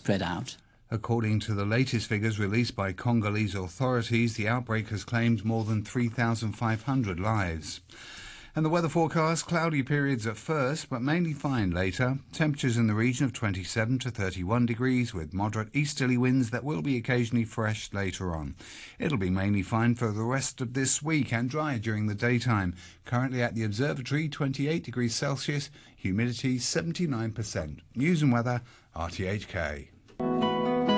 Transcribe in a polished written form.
spread out. According to the latest figures released by Congolese authorities, the outbreak has claimed more than 3,500 lives. And the weather forecast, cloudy periods at first, but mainly fine later. Temperatures in the region of 27 to 31 degrees with moderate easterly winds that will be occasionally fresh later on. It'll be mainly fine for the rest of this week and dry during the daytime. Currently at the observatory, 28 degrees Celsius, humidity 79%. News and weather, RTHK.